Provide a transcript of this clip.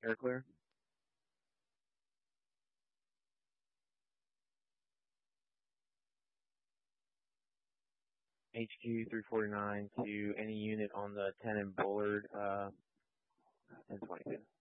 Air clear. HQ 349 to any unit on the 10 and Bullard, 1022.